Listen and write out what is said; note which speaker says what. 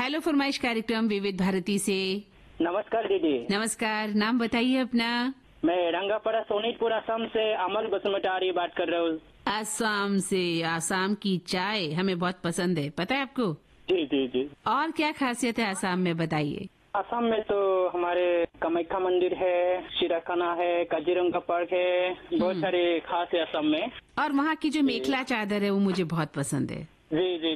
Speaker 1: Hello फरमाइश कार्यक्रम विविध भारती से।
Speaker 2: नमस्कार दीदी।
Speaker 1: नमस्कार, नाम बताइए अपना।
Speaker 2: मैं रंगापड़ा सोनीतपुर असम से अमल बसुमतारी बात कर रहा हूँ।
Speaker 1: असम से। आसाम की चाय हमें बहुत पसंद है, पता है आपको?
Speaker 2: जी जी जी।
Speaker 1: और क्या खासियत है आसाम में, बताइए।
Speaker 2: असम में तो हमारे कामाख्या मंदिर है, सिराखाना है, काजीरंगा पार्क है, बहुत सारे खास है असम में।
Speaker 1: और वहाँ की जो मेखला चादर है वो मुझे बहुत पसंद है।
Speaker 2: जी जी